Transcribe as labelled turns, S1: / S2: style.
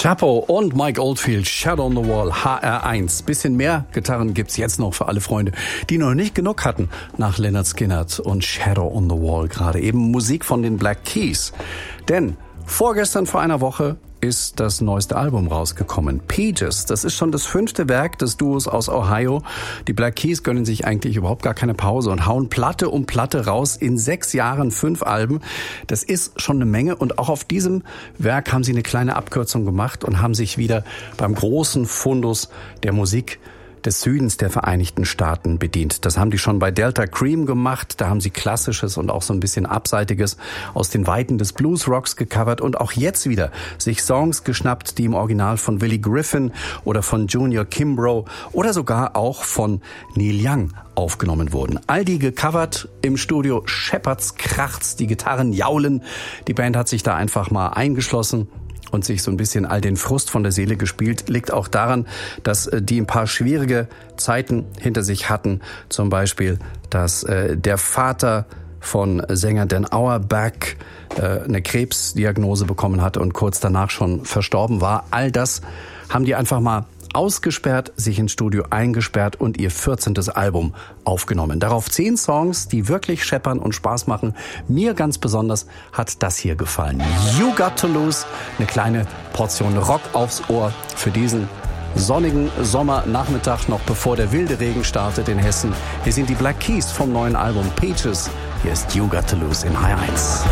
S1: Chapo und Mike Oldfield, Shadow on the Wall, HR1. Bisschen mehr Gitarren gibt's jetzt noch für alle Freunde, die noch nicht genug hatten nach Lynyrd Skynyrd und Shadow on the Wall. Gerade eben Musik von den Black Keys. Denn vorgestern vor einer Woche ist das neueste Album rausgekommen. Peaches, das ist schon das 5. Werk des Duos aus Ohio. Die Black Keys gönnen sich eigentlich überhaupt gar keine Pause und hauen Platte um Platte raus. In 6 Jahren 5 Alben. Das ist schon eine Menge. Und auch auf diesem Werk haben sie eine kleine Abkürzung gemacht und haben sich wieder beim großen Fundus der Musik des Südens der Vereinigten Staaten bedient. Das haben die schon bei Delta Cream gemacht. Da haben sie Klassisches und auch so ein bisschen Abseitiges aus den Weiten des Bluesrocks gecovert und auch jetzt wieder sich Songs geschnappt, die im Original von Willie Griffin oder von Junior Kimbrough oder sogar auch von Neil Young aufgenommen wurden. All die gecovert im Studio, scheppert's, kracht's, die Gitarren jaulen. Die Band hat sich da einfach mal eingeschlossen und sich so ein bisschen all den Frust von der Seele gespielt, liegt auch daran, dass die ein paar schwierige Zeiten hinter sich hatten. Zum Beispiel, dass der Vater von Sänger Dan Auerbach eine Krebsdiagnose bekommen hatte und kurz danach schon verstorben war. All das haben die einfach mal ausgesperrt, sich ins Studio eingesperrt und ihr 14. Album aufgenommen. Darauf 10 Songs, die wirklich scheppern und Spaß machen. Mir ganz besonders hat das hier gefallen. You Got to Lose, eine kleine Portion Rock aufs Ohr für diesen sonnigen Sommernachmittag, noch bevor der wilde Regen startet in Hessen. Hier sind die Black Keys vom neuen Album Peaches. Hier ist You Got to Lose in HR1.